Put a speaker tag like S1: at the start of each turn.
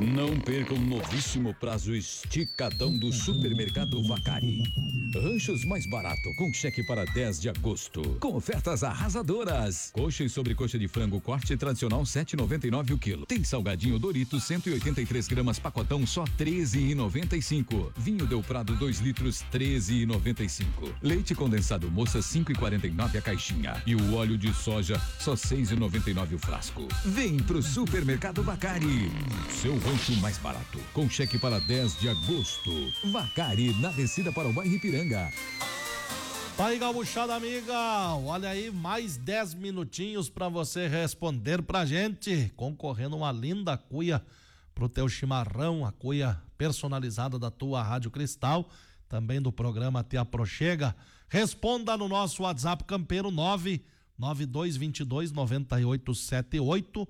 S1: Não perca o novíssimo prazo esticadão do Supermercado Vacari. Ranchos mais barato com cheque para 10 de agosto. Com ofertas arrasadoras. Coxa e sobrecoxa de frango corte tradicional 7,99 o quilo. Tem salgadinho Doritos 183 gramas pacotão só 13,95. Vinho Del Prado 2 litros 13,95. Leite condensado Moça 5,49 a caixinha. E o óleo de soja só 6,99 o frasco. Vem pro Supermercado Vacari. Seu rancho mais barato. Com cheque para 10 de agosto. Vacari na descida para o bairro Ipiranga.
S2: Tá aí, gauchada amiga, olha aí, mais 10 minutinhos pra você responder pra gente, concorrendo uma linda cuia pro teu chimarrão, a cuia personalizada da tua Rádio Cristal, também do programa Te Aproxega. Responda no nosso WhatsApp campeiro 992229878